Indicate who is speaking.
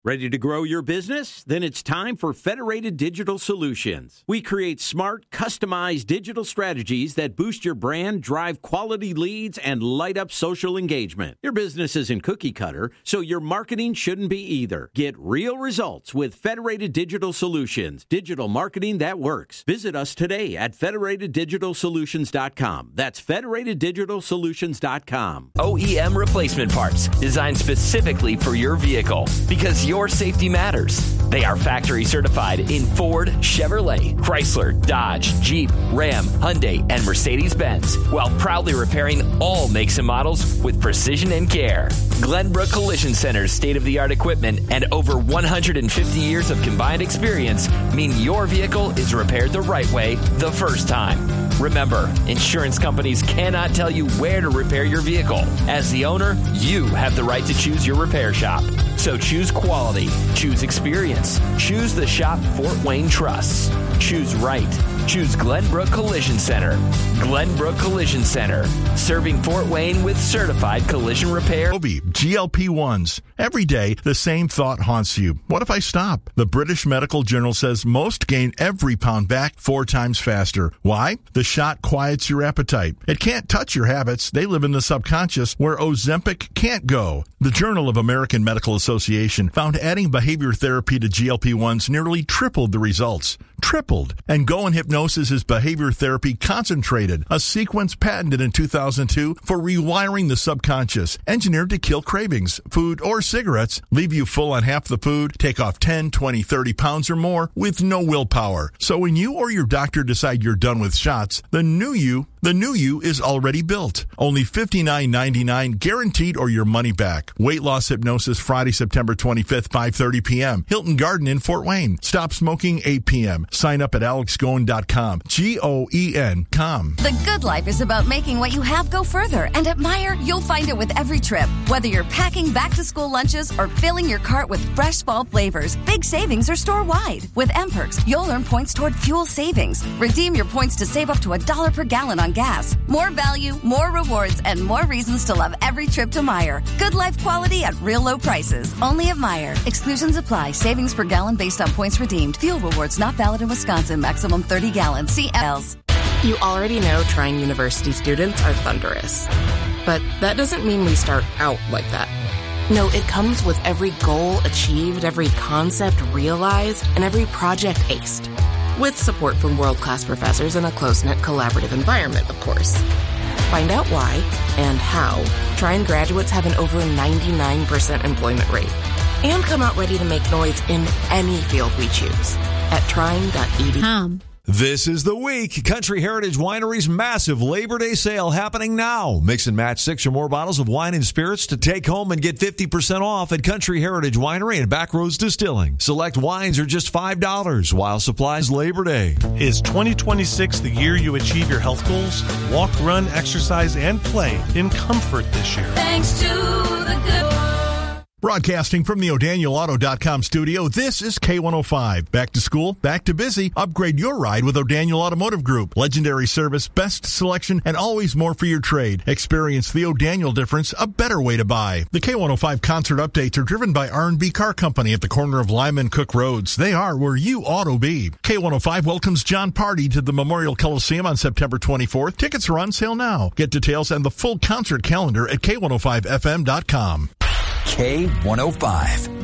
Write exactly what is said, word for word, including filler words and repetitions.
Speaker 1: Ready to grow your business? Then it's time for Federated Digital Solutions. We create smart, customized digital strategies that boost your brand, drive quality leads, and light up social engagement. Your business isn't cookie cutter, so your marketing shouldn't be either. Get real results with Federated Digital Solutions, digital marketing that works. Visit us today at Federated Digital Solutions dot com. That's Federated Digital Solutions dot com.
Speaker 2: O E M replacement parts designed specifically for your vehicle because your safety matters. They are factory certified in Ford, Chevrolet, Chrysler, Dodge, Jeep, Ram, Hyundai, and Mercedes-Benz, while proudly repairing all makes and models with precision and care. Glenbrook Collision Center's state-of-the-art equipment and over one hundred fifty years of combined experience mean your vehicle is repaired the right way the first time. Remember, insurance companies cannot tell you where to repair your vehicle. As the owner, you have the right to choose your repair shop. So choose quality, choose experience, choose the shop Fort Wayne trusts. Choose right. Choose Glenbrook Collision Center. Glenbrook Collision Center, serving Fort Wayne with certified collision repair.
Speaker 3: G L P ones. Every day, the same thought haunts you. What if I stop? The British Medical Journal says most gain every pound back four times faster. Why? The shot quiets your appetite. It can't touch your habits. They live in the subconscious where Ozempic can't go. The Journal of American Medical Association found adding behavior therapy to G L P ones nearly tripled the results. Tripled. And Go and Hypnosis is behavior therapy concentrated, a sequence patented in two thousand two for rewiring the subconscious, engineered to kill cravings, food, or cigarettes, leave you full on half the food, take off ten, twenty, thirty pounds or more with no willpower. So when you or your doctor decide you're done with shots, the new you The new you is already built. Only fifty-nine ninety-nine guaranteed or your money back. Weight loss hypnosis Friday, September twenty-fifth, five thirty p.m. Hilton Garden in Fort Wayne. Stop smoking eight p.m. Sign up at alex goen dot com. G O E N com.
Speaker 4: The good life is about making what you have go further. And at Meijer, you'll find it with every trip. Whether you're packing back-to-school lunches or filling your cart with fresh fall flavors, big savings are store-wide. With M-Perks, you'll earn points toward fuel savings. Redeem your points to save up to a dollar per gallon on gas. More value, more rewards, and more reasons to love every trip to Meijer. Good life quality at real low prices. Only at Meijer. Exclusions apply. Savings per gallon based on points redeemed. Fuel rewards not valid in Wisconsin. Maximum thirty gallons. See L's.
Speaker 5: You already know Trine University students are thunderous. But that doesn't mean we start out like that. No, it comes with every goal achieved, every concept realized, and every project aced. With support from world-class professors in a close-knit collaborative environment, of course. Find out why and how Trine graduates have an over ninety-nine percent employment rate and come out ready to make noise in any field we choose at trine dot e d u.
Speaker 6: This is the week. Country Heritage Winery's massive Labor Day sale happening now. Mix and match six or more bottles of wine and spirits to take home and get fifty percent off at Country Heritage Winery and Backroads Distilling. Select wines are just five dollars while supplies Labor Day.
Speaker 7: Is twenty twenty-six the year you achieve your health goals? Walk, run, exercise, and play in comfort this year.
Speaker 8: Thanks to the good.
Speaker 3: Broadcasting from the O'Daniel Auto dot com studio, this is K one oh five. Back to school, back to busy. Upgrade your ride with O'Daniel Automotive Group. Legendary service, best selection, and always more for your trade. Experience the O'Daniel difference, a better way to buy. The K one oh five concert updates are driven by R and B Car Company at the corner of Lyman Cook Roads. They are where you ought to be. K one oh five welcomes John Party to the Memorial Coliseum on September twenty-fourth. Tickets are on sale now. Get details and the full concert calendar at K one oh five F M dot com.
Speaker 9: K one oh five.